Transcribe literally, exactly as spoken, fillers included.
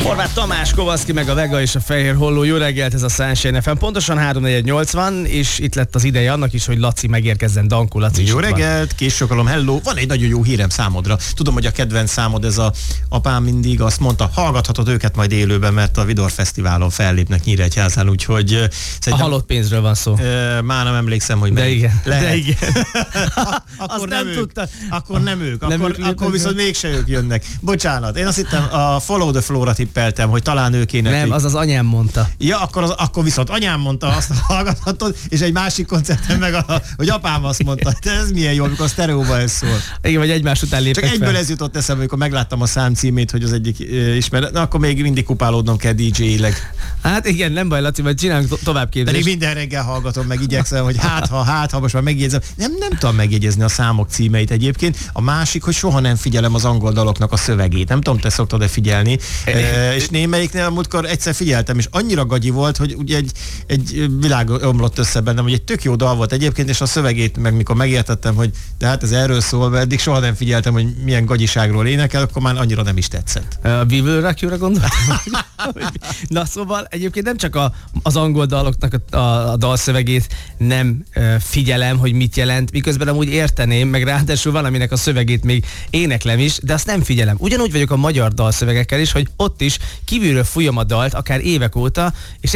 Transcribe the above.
Horváth Tamás, Kovaszki, meg a Vega és a Fehér Holló. Jó reggelt, ez a Sunshine ef em. Pontosan három negyven nyolcvan, és itt lett az ideje annak is, hogy Laci megérkezzen. Dankó Laci. Jó reggelt, késsokalom, hello. Van egy nagyon jó hírem számodra. Tudom, hogy a kedvenc számod ez a apám mindig azt mondta, hallgathatod őket majd élőben, mert a Vidor Fesztiválon fellépnek Nyíregyházán, úgyhogy szerintem, a halott pénzről van szó. E, már nem emlékszem, hogy de melyik. igen, lehet. de igen. akkor nem, nem tudta. Akkor nem ők. Nem akkor, ők akkor viszont mégse ők jönnek. Bocsánat, én azt hittem a Follow the Flow-ra tippeltem, hogy talán ők éneklik. Nem, az az anyám mondta. Ja, akkor, az, akkor viszont anyám mondta, azt hallgathatod, és egy másik koncerten meg, a, hogy apám azt mondta. De ez milyen jó, amikor a sztereóban ez szól. Igen, vagy egymás után léptek. Csak egyből fel. Ez jutott eszembe, amikor megláttam a szám címét, hogy az egyik e, ismer. Na, akkor még mindig kupálódnom kell dé dzsé-ileg. Hát igen, nem baj, Laci, majd csinálunk to- tovább képzést. Pedig minden reggel hallgatom, meg igyekszem, hogy hát ha, hát ha most már megjegyzem. Nem, nem tudom megjegyezni a számok címeit egyébként. A másik, hogy soha nem figyelem az angol daloknak a szövegét. Nem tudom, te szoktad-e figyelni. E, és némelyiknél múltkor egyszer figyeltem, és annyira gagyi volt, hogy ugye egy, egy világ omlott össze bennem, hogy egy tök jó dal volt egyébként, és a szövegét meg mikor megértettem, hogy de hát ez erről szól, mert eddig soha nem figyeltem, hogy milyen gagyiságról énekel, akkor már annyira nem is tetszett. A We Will Rock You-ra gondoltam? Na szóval egyébként nem csak a, az angol daloknak a, a, a dalszövegét nem uh, figyelem, hogy mit jelent, miközben amúgy érteném, meg ráadásul valaminek a szövegét még éneklem is, de azt nem figyelem. Ugyanúgy vagyok a magyar dalszövegekkel is, hogy ott is kívülről fújom a dalt, akár évek óta, és